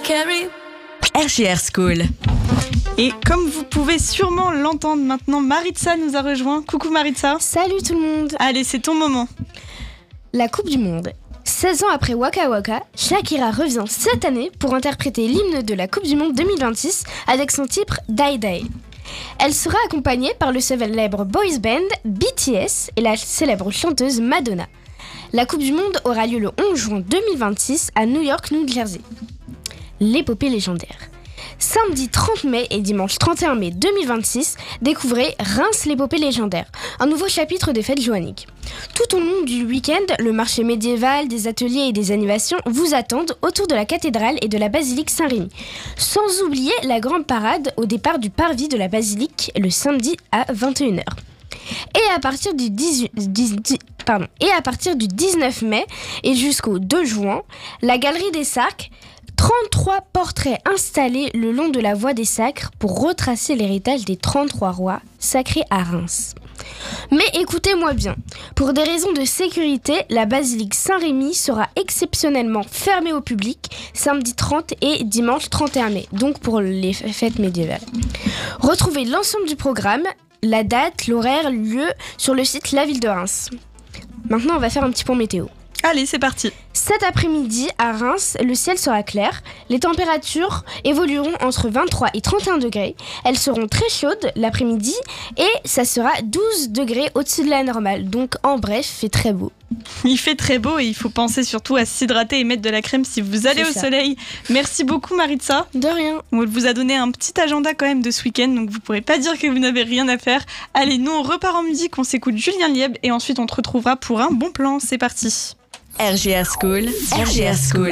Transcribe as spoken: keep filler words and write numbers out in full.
R G R School. Et comme vous pouvez sûrement l'entendre maintenant, Maritza nous a rejoint. Coucou Maritza. Salut tout le monde. Allez, c'est ton moment. La Coupe du Monde. seize ans après Waka Waka, Shakira revient cette année pour interpréter l'hymne de la Coupe du Monde deux mille vingt-six avec son titre Die Die. Elle sera accompagnée par le célèbre boys band B T S et la célèbre chanteuse Madonna. La Coupe du Monde aura lieu le onze juin deux mille vingt-six à New York, New Jersey. L'épopée légendaire. Samedi trente mai et dimanche trente et un mai deux mille vingt-six, découvrez Reims l'épopée légendaire, un nouveau chapitre des fêtes joanniques. Tout au long du week-end, le marché médiéval, des ateliers et des animations vous attendent autour de la cathédrale et de la basilique Saint-Rémy. Sans oublier la grande parade au départ du parvis de la basilique le samedi à vingt et une heures. Et à partir du dix-huit, dix, dix, pardon, et à partir du dix-neuf mai et jusqu'au deux juin, la galerie des Sacres, trente-trois portraits installés le long de la voie des Sacres pour retracer l'héritage des trente-trois rois sacrés à Reims. Mais écoutez-moi bien, pour des raisons de sécurité, la basilique Saint-Rémy sera exceptionnellement fermée au public samedi trente et dimanche trente et un mai, donc pour les fêtes médiévales. Retrouvez l'ensemble du programme, la date, l'horaire, le lieu sur le site La Ville de Reims. Maintenant, on va faire un petit point météo. Allez, c'est parti. Cet après-midi, à Reims, le ciel sera clair. Les températures évolueront entre vingt-trois et trente et un degrés. Elles seront très chaudes l'après-midi et ça sera douze degrés au-dessus de la normale. Donc, en bref, il fait très beau. Il fait très beau et il faut penser surtout à s'hydrater et mettre de la crème si vous allez C'est au ça. soleil. Merci beaucoup Maritza. De rien. On vous a donné un petit agenda quand même de ce week-end, donc vous pourrez pas dire que vous n'avez rien à faire. Allez, nous on repart en musique, on s'écoute Julien Lieb et ensuite on te retrouvera pour un bon plan. C'est parti. R G R School. R G R School.